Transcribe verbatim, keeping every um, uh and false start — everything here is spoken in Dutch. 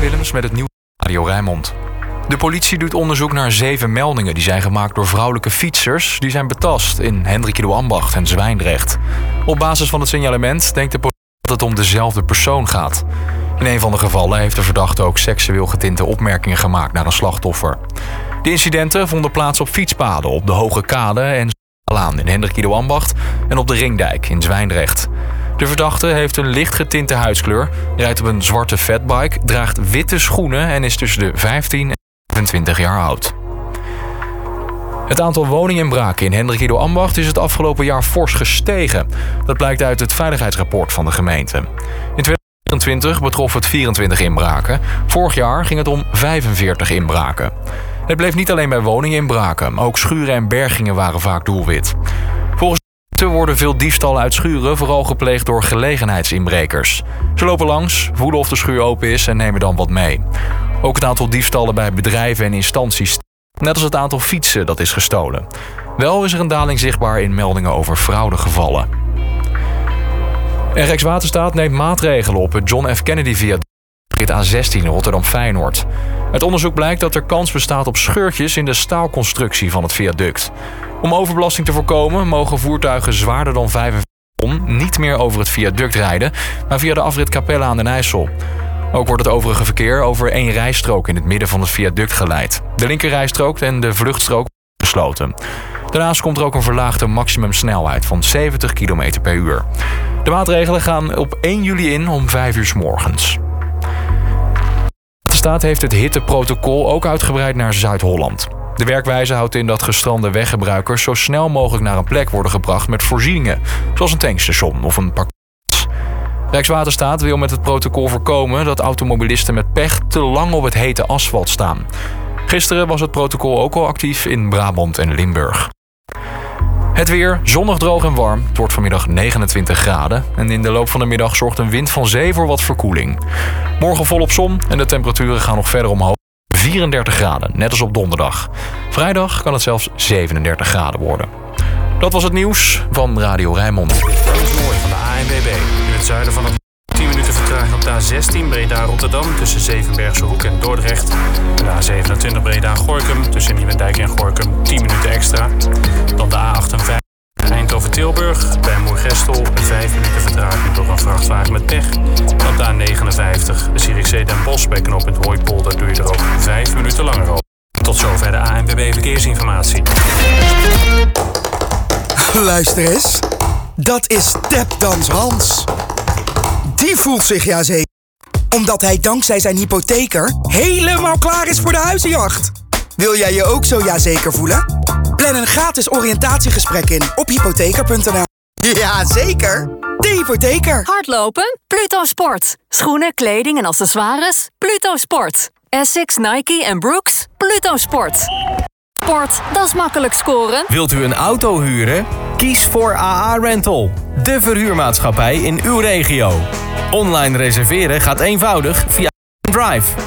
Willems met het nieuws Radio Rijnmond. De politie doet onderzoek naar zeven meldingen die zijn gemaakt door vrouwelijke fietsers die zijn betast in Hendrikido-Ambacht en Zwijndrecht. Op basis van het signalement denkt de politie dat het om dezelfde persoon gaat. In een van de gevallen heeft de verdachte ook seksueel getinte opmerkingen gemaakt naar een slachtoffer. De incidenten vonden plaats op fietspaden op de Hoge Kade en Laan in Hendrikido-Ambacht en op de Ringdijk in Zwijndrecht. De verdachte heeft een licht getinte huidskleur, rijdt op een zwarte fatbike, draagt witte schoenen en is tussen de vijftien en vijfentwintig jaar oud. Het aantal woninginbraken in Hendrikido-Ambacht is het afgelopen jaar fors gestegen. Dat blijkt uit het veiligheidsrapport van de gemeente. In tweeduizend vierentwintig betrof het vierentwintig inbraken. Vorig jaar ging het om vijfenveertig inbraken. Het bleef niet alleen bij woninginbraken, ook schuren en bergingen waren vaak doelwit. Volgens de worden veel diefstallen uit schuren vooral gepleegd door gelegenheidsinbrekers. Ze lopen langs, voelen of de schuur open is en nemen dan wat mee. Ook het aantal diefstallen bij bedrijven en instanties, net als het aantal fietsen dat is gestolen. Wel is er een daling zichtbaar in meldingen over fraudegevallen. En Rijkswaterstaat neemt maatregelen op het John F. Kennedy viaduct A zestien Rotterdam-Feyenoord. Uit onderzoek blijkt dat er kans bestaat op scheurtjes in de staalconstructie van het viaduct. Om overbelasting te voorkomen mogen voertuigen zwaarder dan vijfenveertig ton niet meer over het viaduct rijden, maar via de afrit Capelle aan den IJssel. Ook wordt het overige verkeer over één rijstrook in het midden van het viaduct geleid. De linkerrijstrook en de vluchtstrook worden gesloten. Daarnaast komt er ook een verlaagde maximumsnelheid van zeventig kilometer per uur. De maatregelen gaan op één juli in om vijf uur 's morgens. De staat heeft het hitteprotocol ook uitgebreid naar Zuid-Holland. De werkwijze houdt in dat gestrande weggebruikers zo snel mogelijk naar een plek worden gebracht met voorzieningen, zoals een tankstation of een parkeerplaats. Rijkswaterstaat wil met het protocol voorkomen dat automobilisten met pech te lang op het hete asfalt staan. Gisteren was het protocol ook al actief in Brabant en Limburg. Het weer, zonnig, droog en warm. Het wordt vanmiddag negenentwintig graden. En in de loop van de middag zorgt een wind van zee voor wat verkoeling. Morgen volop zon en de temperaturen gaan nog verder omhoog. vierendertig graden, net als op donderdag. Vrijdag kan het zelfs zevenendertig graden worden. Dat was het nieuws van Radio Rijnmond. Mooi van de A N W B. In het zuiden van het tien minuten vertraging op de A zestien Breda-Rotterdam tussen Zevenbergse Hoek en Dordrecht. En de A zevenentwintig Breda-Gorkum tussen Nieuwendijk en Gorkum tien minuten extra. Dan de A achtenvijftig Eindhoven-Tilburg bij Moergestel vijf minuten vertraging door een vrachtwagen met pech. En op de A negenenvijftig de Zierikzee Den Bosch bij knooppunt Hooipolder doe je er ook vijf minuten langer over. Tot zover de A N W B Verkeersinformatie. Luister eens, dat is Tapdans Hans. Die voelt zich ja zeker, omdat hij dankzij zijn hypotheker helemaal klaar is voor de huizenjacht. Wil jij je ook zo ja zeker voelen? Plan een gratis oriëntatiegesprek in op hypotheker punt n l. Ja, zeker. De hypotheker. Hardlopen? Pluto Sport. Schoenen, kleding en accessoires? Pluto Sport. Essex, Nike en Brooks? Pluto Sport. Sport, dat is makkelijk scoren. Wilt u een auto huren? Kies voor A A Rental, de verhuurmaatschappij in uw regio. Online reserveren gaat eenvoudig via Drive.